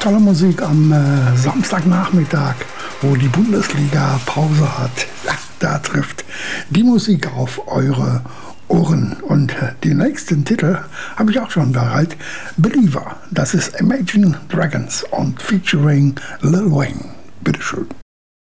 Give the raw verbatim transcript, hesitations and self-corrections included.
tolle Musik am äh, Samstagnachmittag, wo die Bundesliga Pause hat. Ja, da trifft die Musik auf eure Ohren. Und äh, den nächsten Titel habe ich auch schon bereit. Believer, das ist Imagine Dragons und featuring Lil Wayne. Bitteschön.